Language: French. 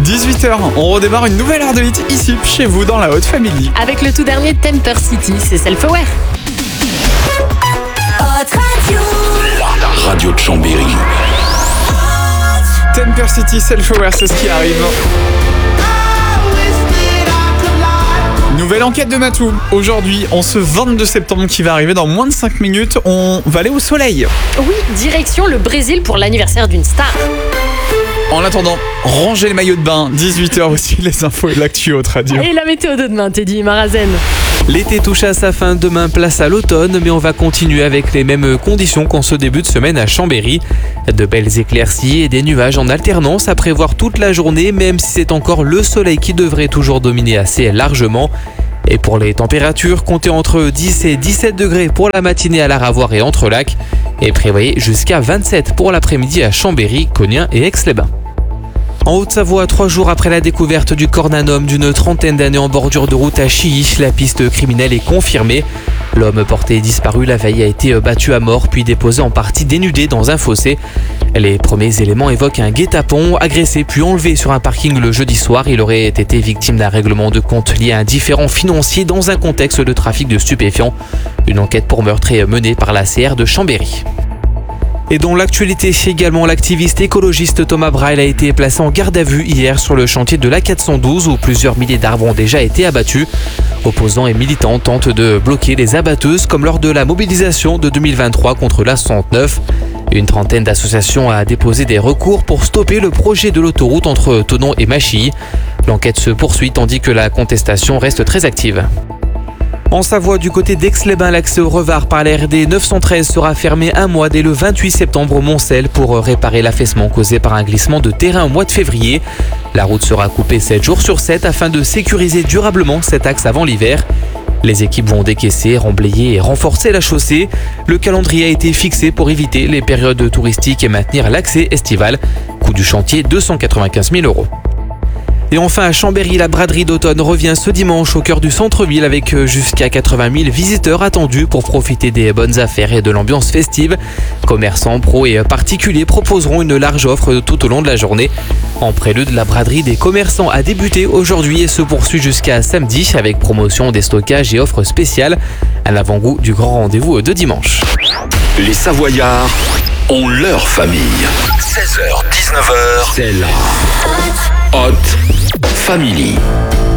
18h, on redémarre une nouvelle heure de hit ici, chez vous, dans la Haute Family. Avec le tout dernier Temper City, c'est Self-Aware. La radio de Chambéry. Temper City, Self-Aware, c'est ce qui arrive. Nouvelle enquête de Matou. Aujourd'hui, en ce 22 septembre qui va arriver dans moins de 5 minutes, on va aller au soleil. Oui, direction le Brésil pour l'anniversaire d'une star. En attendant, rangez les maillots de bain. 18h aussi, les infos et l'actu Haute Radio. Et la météo de demain, Teddy Marazen. L'été touche à sa fin, demain place à l'automne, mais on va continuer avec les mêmes conditions qu'en ce début de semaine à Chambéry. De belles éclaircies et des nuages en alternance à prévoir toute la journée, même si c'est encore le soleil qui devrait toujours dominer assez largement. Et pour les températures, comptez entre 10 et 17 degrés pour la matinée à l'Aravoir et Entrelacs, et prévoyez jusqu'à 27 pour l'après-midi à Chambéry, Cognin et Aix-les-Bains. En Haute-Savoie, 3 jours après la découverte du corps d'un homme d'une trentaine d'années en bordure de route à Chilly, la piste criminelle est confirmée. L'homme porté disparu la veille a été battu à mort puis déposé en partie dénudé dans un fossé. Les premiers éléments évoquent un guet-apens, agressé puis enlevé sur un parking le jeudi soir. Il aurait été victime d'un règlement de compte lié à un différend financier dans un contexte de trafic de stupéfiants. Une enquête pour meurtre est menée par la CR de Chambéry. Et dans l'actualité également, l'activiste écologiste Thomas Braille a été placé en garde à vue hier sur le chantier de l'A412 où plusieurs milliers d'arbres ont déjà été abattus. Opposants et militants tentent de bloquer les abatteuses comme lors de la mobilisation de 2023 contre l'A69. Une trentaine d'associations a déposé des recours pour stopper le projet de l'autoroute entre Thonon et Machilly. L'enquête se poursuit tandis que la contestation reste très active. En Savoie, du côté d'Aix-les-Bains, l'accès au Revard par la RD 913 sera fermé un mois dès le 28 septembre au Moncel pour réparer l'affaissement causé par un glissement de terrain au mois de février. La route sera coupée 7 jours sur 7 afin de sécuriser durablement cet axe avant l'hiver. Les équipes vont décaisser, remblayer et renforcer la chaussée. Le calendrier a été fixé pour éviter les périodes touristiques et maintenir l'accès estival. Coût du chantier 295 000 €. Et enfin à Chambéry, la braderie d'automne revient ce dimanche au cœur du centre-ville avec jusqu'à 80 000 visiteurs attendus pour profiter des bonnes affaires et de l'ambiance festive. Commerçants, pros et particuliers proposeront une large offre tout au long de la journée. En prélude, la braderie des commerçants a débuté aujourd'hui et se poursuit jusqu'à samedi avec promotion des stockages et offres spéciales. Un avant-goût du grand rendez-vous de dimanche. Les Savoyards ont leur famille. 16h, 19h, c'est la Haute Family.